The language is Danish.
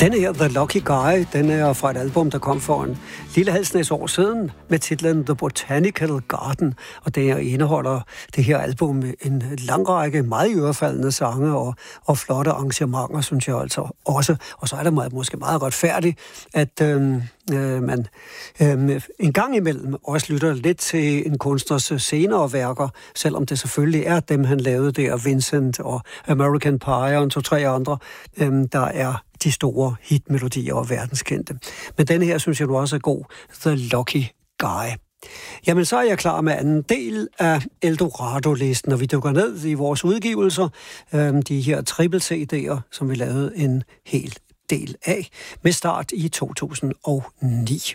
Denne her, The Lucky Guy, den er fra et album, der kom for en lille halvsnæs år siden med titlen The Botanical Garden, og det indeholder det her album en lang række meget iørefaldende sange og flotte arrangementer, synes jeg altså også. Og så er det måske meget retfærdigt, at man en gang imellem også lytter lidt til en kunstners senere værker, selvom det selvfølgelig er dem, han lavede der, Vincent og American Pie og en 2-3 andre, der er de store hitmelodier og verdenskendte. Men denne her, synes jeg nu også er god, The Lucky Guy. Jamen, så er jeg klar med anden del af Eldorado-listen, og vi dykker ned i vores udgivelser, de her triple-CD'er, som vi lavede en hel del af, med start i 2009.